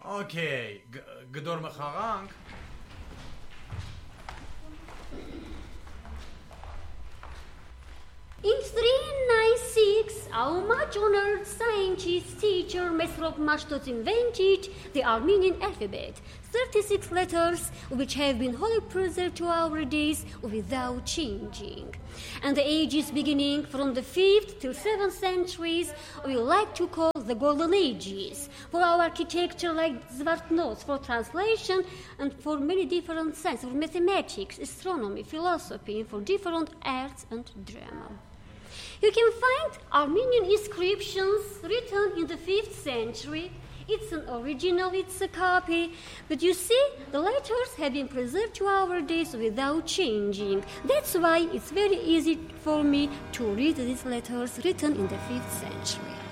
אוקיי, גדור מחרנק. In 396, our much honored scientist teacher Mesrop Mashtot invented the Armenian alphabet, 36 letters which have been wholly preserved to our days without changing. And the ages beginning from the 5th till 7th centuries we like to call the Golden Ages, for our architecture like Zvartnots, for translation and for many different sciences, for mathematics, astronomy, philosophy, and for different arts and drama. You can find Armenian inscriptions written in the 5th century. It's an original, it's a copy, but you see, the letters have been preserved to our days without changing. That's why it's very easy for me to read these letters written in the 5th century.